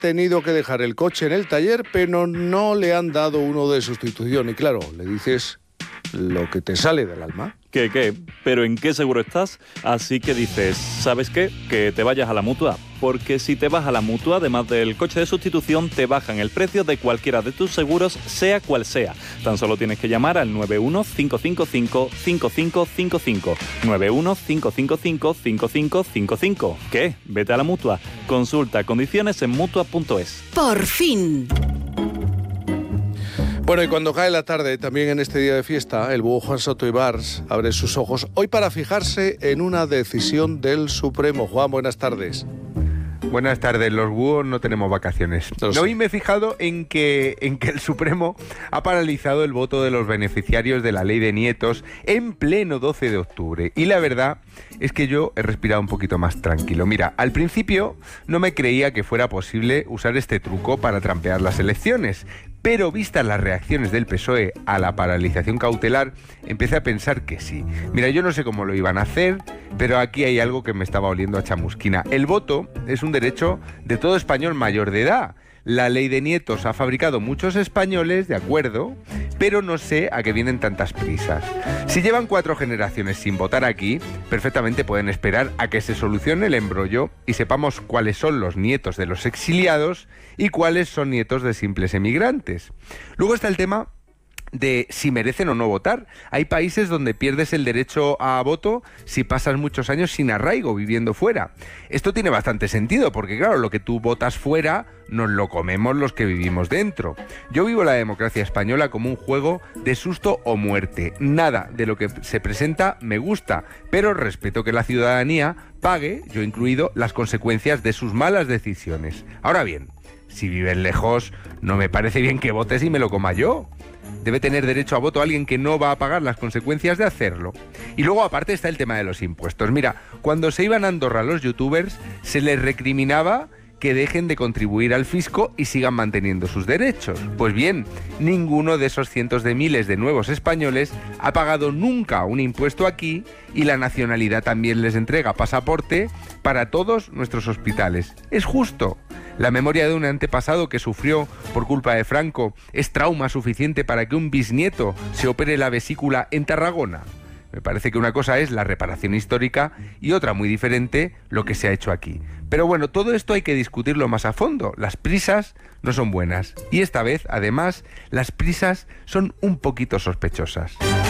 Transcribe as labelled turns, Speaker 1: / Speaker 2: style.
Speaker 1: tenido que dejar el coche en el taller, pero no le han dado uno de sustitución. Y claro, le dices lo que te sale del alma.
Speaker 2: ¿Qué? ¿Pero en qué seguro estás? Así que dices, ¿sabes qué? Que te vayas a la Mutua. Porque si te vas a la Mutua, además del coche de sustitución, te bajan el precio de cualquiera de tus seguros, sea cual sea. Tan solo tienes que llamar al 91-555-5555. 91-555-5555. ¿Qué? Vete a la Mutua. Consulta condiciones en Mutua.es.
Speaker 3: Por fin.
Speaker 1: Bueno, y cuando cae la tarde, también en este día de fiesta, el búho Juan Soto Ibars abre sus ojos hoy para fijarse en una decisión del Supremo. Juan, buenas tardes.
Speaker 4: Buenas tardes, los búhos no tenemos vacaciones. Hoy me he fijado en que el Supremo ha paralizado el voto de los beneficiarios de la ley de nietos en pleno 12 de octubre. Y la verdad es que yo he respirado un poquito más tranquilo. Mira, al principio no me creía que fuera posible usar este truco para trampear las elecciones. Pero vistas las reacciones del PSOE a la paralización cautelar, empecé a pensar que sí. Mira, yo no sé cómo lo iban a hacer, pero aquí hay algo que me estaba oliendo a chamusquina. El voto es un derecho de todo español mayor de edad. La ley de nietos ha fabricado muchos españoles, de acuerdo, pero no sé a qué vienen tantas prisas. Si llevan 4 generaciones sin votar aquí, perfectamente pueden esperar a que se solucione el embrollo y sepamos cuáles son los nietos de los exiliados y cuáles son nietos de simples emigrantes. Luego está el tema de si merecen o no votar. Hay países donde pierdes el derecho a voto si pasas muchos años sin arraigo viviendo fuera. Esto tiene bastante sentido porque claro, lo que tú votas fuera nos lo comemos los que vivimos dentro. Yo vivo la democracia española como un juego de susto o muerte. Nada de lo que se presenta me gusta, pero respeto que la ciudadanía pague, yo incluido, las consecuencias de sus malas decisiones. Ahora bien, si vives lejos, no me parece bien que votes y me lo coma yo. Debe tener derecho a voto alguien que no va a pagar las consecuencias de hacerlo. Y luego aparte está el tema de los impuestos. Mira, cuando se iban a Andorra los youtubers, se les recriminaba que dejen de contribuir al fisco y sigan manteniendo sus derechos. Pues bien, ninguno de esos cientos de miles de nuevos españoles ha pagado nunca un impuesto aquí y la nacionalidad también les entrega pasaporte para todos nuestros hospitales. ¿Es justo? La memoria de un antepasado que sufrió por culpa de Franco es trauma suficiente para que un bisnieto se opere la vesícula en Tarragona. Me parece que una cosa es la reparación histórica y otra muy diferente lo que se ha hecho aquí. Pero bueno, todo esto hay que discutirlo más a fondo. Las prisas no son buenas. Y esta vez, además, las prisas son un poquito sospechosas.